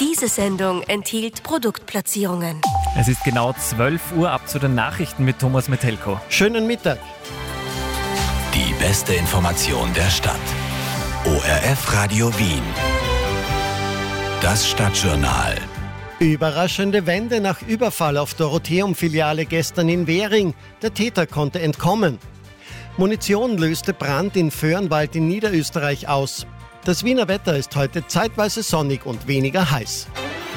Diese Sendung enthielt Produktplatzierungen. Es ist genau 12 Uhr, ab zu den Nachrichten mit Thomas Metelko. Schönen Mittag. Die beste Information der Stadt. ORF Radio Wien. Das Stadtjournal. Überraschende Wende nach Überfall auf Dorotheum-Filiale gestern in Währing. Der Täter konnte entkommen. Munition löste Brand in Vöhrenwald in Niederösterreich aus. Das Wiener Wetter ist heute zeitweise sonnig und weniger heiß.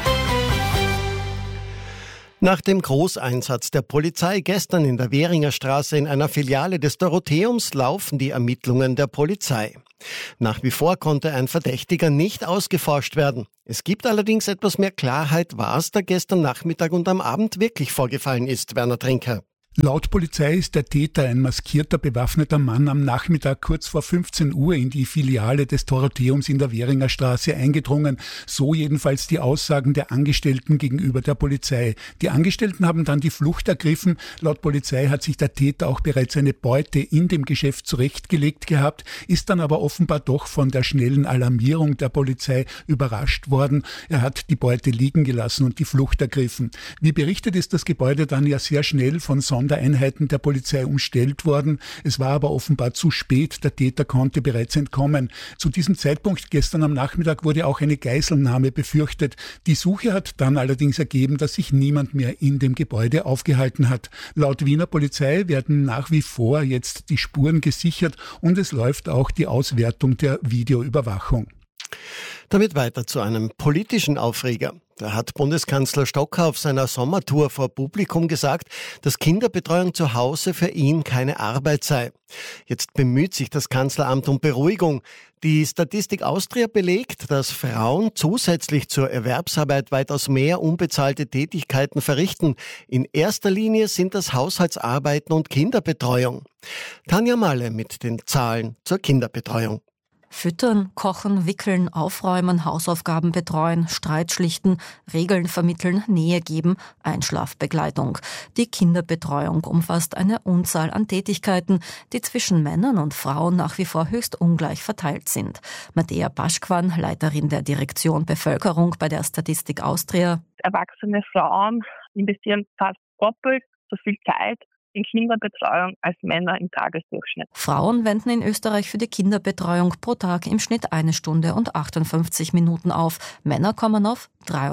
Nach dem Großeinsatz der Polizei gestern in der Währinger Straße in einer Filiale des Dorotheums laufen die Ermittlungen der Polizei. Nach wie vor konnte ein Verdächtiger nicht ausgeforscht werden. Es gibt allerdings etwas mehr Klarheit, was da gestern Nachmittag und am Abend wirklich vorgefallen ist, Werner Trinker. Laut Polizei ist der Täter, ein maskierter, bewaffneter Mann, am Nachmittag kurz vor 15 Uhr in die Filiale des Dorotheums in der Währinger Straße eingedrungen. So jedenfalls die Aussagen der Angestellten gegenüber der Polizei. Die Angestellten haben dann die Flucht ergriffen. Laut Polizei hat sich der Täter auch bereits eine Beute in dem Geschäft zurechtgelegt gehabt, ist dann aber offenbar doch von der schnellen Alarmierung der Polizei überrascht worden. Er hat die Beute liegen gelassen und die Flucht ergriffen. Wie berichtet, ist das Gebäude dann ja sehr schnell von Sondereinheiten der Polizei umstellt worden. Es war aber offenbar zu spät. Der Täter konnte bereits entkommen. Zu diesem Zeitpunkt gestern am Nachmittag wurde auch eine Geiselnahme befürchtet. Die Suche hat dann allerdings ergeben, dass sich niemand mehr in dem Gebäude aufgehalten hat. Laut Wiener Polizei werden nach wie vor jetzt die Spuren gesichert und es läuft auch die Auswertung der Videoüberwachung. Damit weiter zu einem politischen Aufreger. Da hat Bundeskanzler Stocker auf seiner Sommertour vor Publikum gesagt, dass Kinderbetreuung zu Hause für ihn keine Arbeit sei. Jetzt bemüht sich das Kanzleramt um Beruhigung. Die Statistik Austria belegt, dass Frauen zusätzlich zur Erwerbsarbeit weitaus mehr unbezahlte Tätigkeiten verrichten. In erster Linie sind das Haushaltsarbeiten und Kinderbetreuung. Tanja Malle mit den Zahlen zur Kinderbetreuung. Füttern, kochen, wickeln, aufräumen, Hausaufgaben betreuen, Streit schlichten, Regeln vermitteln, Nähe geben, Einschlafbegleitung. Die Kinderbetreuung umfasst eine Unzahl an Tätigkeiten, die zwischen Männern und Frauen nach wie vor höchst ungleich verteilt sind. Mattea Paschquan, Leiterin der Direktion Bevölkerung bei der Statistik Austria. Erwachsene Frauen investieren fast doppelt so viel Zeit in Kinderbetreuung als Männer im Tagesdurchschnitt. Frauen wenden in Österreich für die Kinderbetreuung pro Tag im Schnitt 1 Stunde und 58 Minuten auf. Männer kommen auf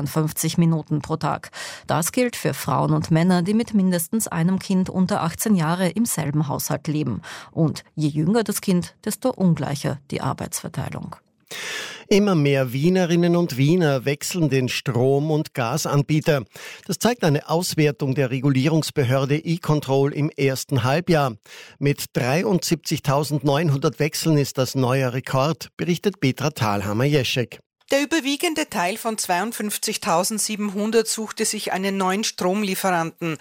53 Minuten pro Tag. Das gilt für Frauen und Männer, die mit mindestens einem Kind unter 18 Jahre im selben Haushalt leben. Und je jünger das Kind, desto ungleicher die Arbeitsverteilung. Immer mehr Wienerinnen und Wiener wechseln den Strom- und Gasanbieter. Das zeigt eine Auswertung der Regulierungsbehörde E-Control im ersten Halbjahr. Mit 73.900 Wechseln ist das neuer Rekord, berichtet Petra Thalhammer-Jeschek. Der überwiegende Teil von 52.700 suchte sich einen neuen Stromlieferanten.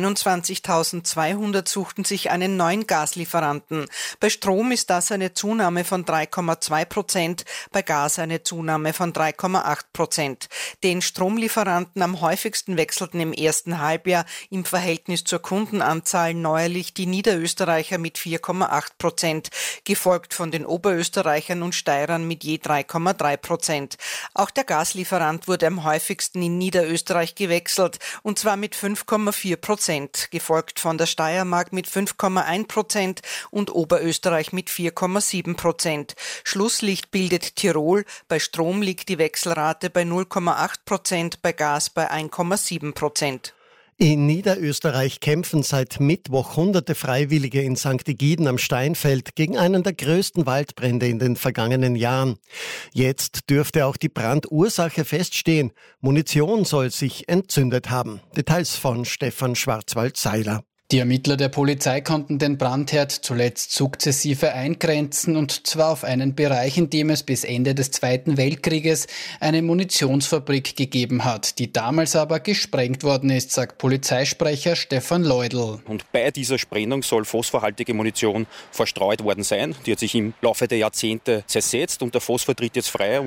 21.200 suchten sich einen neuen Gaslieferanten. Bei Strom ist das eine Zunahme von 3,2%, bei Gas eine Zunahme von 3,8%. Den Stromlieferanten am häufigsten wechselten im ersten Halbjahr im Verhältnis zur Kundenanzahl neuerlich die Niederösterreicher mit 4,8%, gefolgt von den Oberösterreichern und Steirern mit je 3,3%. Auch der Gaslieferant wurde am häufigsten in Niederösterreich gewechselt, und zwar mit 5,4%, gefolgt von der Steiermark mit 5,1% und Oberösterreich mit 4,7%. Schlusslicht bildet Tirol, bei Strom liegt die Wechselrate bei 0,8%, bei Gas bei 1,7%. In Niederösterreich kämpfen seit Mittwoch hunderte Freiwillige in St. Egiden am Steinfeld gegen einen der größten Waldbrände in den vergangenen Jahren. Jetzt dürfte auch die Brandursache feststehen. Munition soll sich entzündet haben. Details von Stefan Schwarzwald-Seiler. Die Ermittler der Polizei konnten den Brandherd zuletzt sukzessive eingrenzen, und zwar auf einen Bereich, in dem es bis Ende des Zweiten Weltkrieges eine Munitionsfabrik gegeben hat, die damals aber gesprengt worden ist, sagt Polizeisprecher Stefan Leudl. Und bei dieser Sprengung soll phosphorhaltige Munition verstreut worden sein. Die hat sich im Laufe der Jahrzehnte zersetzt und der Phosphor tritt jetzt frei und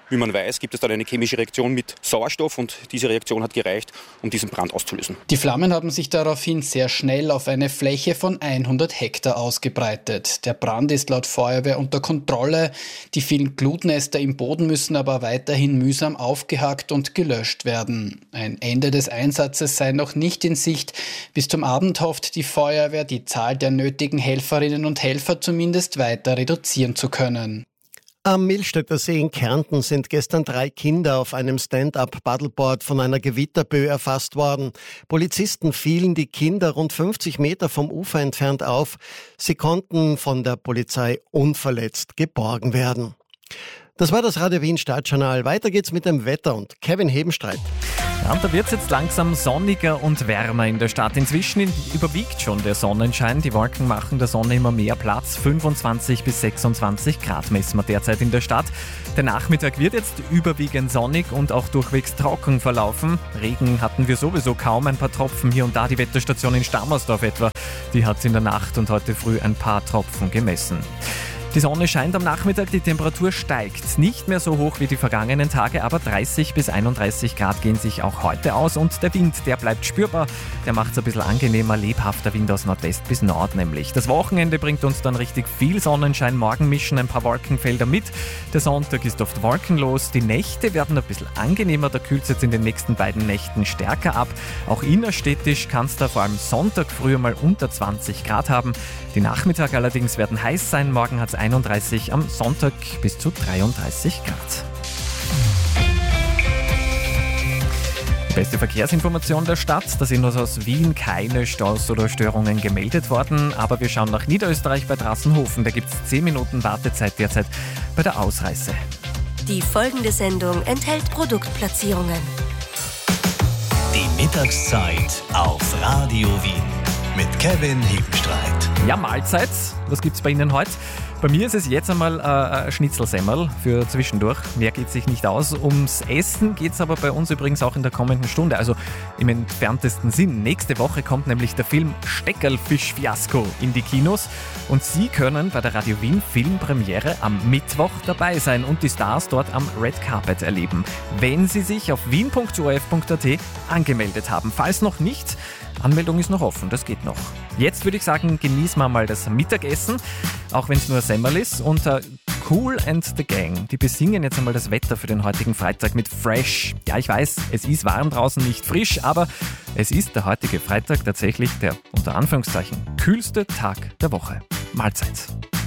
Wie man weiß, gibt es dann eine chemische Reaktion mit Sauerstoff und diese Reaktion hat gereicht, um diesen Brand auszulösen. Die Flammen haben sich daraufhin sehr schnell auf eine Fläche von 100 Hektar ausgebreitet. Der Brand ist laut Feuerwehr unter Kontrolle. Die vielen Glutnester im Boden müssen aber weiterhin mühsam aufgehackt und gelöscht werden. Ein Ende des Einsatzes sei noch nicht in Sicht. Bis zum Abend hofft die Feuerwehr, die Zahl der nötigen Helferinnen und Helfer zumindest weiter reduzieren zu können. Am Millstätter See in Kärnten sind gestern 3 Kinder auf einem Stand-up-Paddleboard von einer Gewitterböe erfasst worden. Polizisten fielen die Kinder rund 50 Meter vom Ufer entfernt auf. Sie konnten von der Polizei unverletzt geborgen werden. Das war das Radio Wien Stadtjournal. Weiter geht's mit dem Wetter und Kevin Hebenstreit. Ja, und da wird es jetzt langsam sonniger und wärmer in der Stadt. Inzwischen überwiegt schon der Sonnenschein. Die Wolken machen der Sonne immer mehr Platz. 25 bis 26 Grad messen wir derzeit in der Stadt. Der Nachmittag wird jetzt überwiegend sonnig und auch durchwegs trocken verlaufen. Regen hatten wir sowieso kaum, ein paar Tropfen hier und da. Die Wetterstation in Stammersdorf etwa, die hat in der Nacht und heute früh ein paar Tropfen gemessen. Die Sonne scheint am Nachmittag, die Temperatur steigt. Nicht mehr so hoch wie die vergangenen Tage, aber 30 bis 31 Grad gehen sich auch heute aus. Und der Wind, der bleibt spürbar. Der macht es ein bisschen angenehmer, lebhafter Wind aus Nordwest bis Nord nämlich. Das Wochenende bringt uns dann richtig viel Sonnenschein. Morgen mischen ein paar Wolkenfelder mit. Der Sonntag ist oft wolkenlos. Die Nächte werden ein bisschen angenehmer. Da kühlt es jetzt in den nächsten beiden Nächten stärker ab. Auch innerstädtisch kann es da vor allem Sonntag früher mal unter 20 Grad haben. Die Nachmittage allerdings werden heiß sein. Morgen hat es 31, am Sonntag bis zu 33 Grad. Die beste Verkehrsinformation der Stadt. Da sind uns aus Wien keine Staus oder Störungen gemeldet worden. Aber wir schauen nach Niederösterreich bei Drassenhofen. Da gibt es 10 Minuten Wartezeit derzeit bei der Ausreise. Die folgende Sendung enthält Produktplatzierungen. Die Mittagszeit auf Radio Wien mit Kevin Hebenstreit. Ja, Mahlzeit. Was gibt's bei Ihnen heute? Bei mir ist es jetzt einmal ein Schnitzelsemmel für zwischendurch. Mehr geht sich nicht aus. Ums Essen geht es aber bei uns übrigens auch in der kommenden Stunde. Also im entferntesten Sinn. Nächste Woche kommt nämlich der Film Steckerlfisch-Fiasko in die Kinos. Und Sie können bei der Radio Wien Filmpremiere am Mittwoch dabei sein und die Stars dort am Red Carpet erleben. Wenn Sie sich auf wien.orf.at angemeldet haben. Falls noch nicht, Anmeldung ist noch offen, das geht noch. Jetzt würde ich sagen, genießen wir mal das Mittagessen, auch wenn es nur Semmel ist. Und Kool and the Gang, die besingen jetzt einmal das Wetter für den heutigen Freitag mit Fresh. Ja, ich weiß, es ist warm draußen, nicht frisch, aber es ist der heutige Freitag tatsächlich der, unter Anführungszeichen, kühlste Tag der Woche. Mahlzeit.